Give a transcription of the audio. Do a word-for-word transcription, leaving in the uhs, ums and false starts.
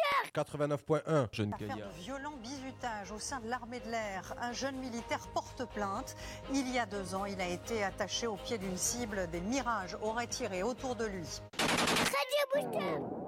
quatre-vingt-neuf point un. Jeune Affaire Gaillard. de violent bizutage au sein de l'armée de l'air. Un jeune militaire porte plainte. Il y a deux ans, il a été attaché au pied d'une cible. Des mirages auraient tiré autour de lui. Radio Booster.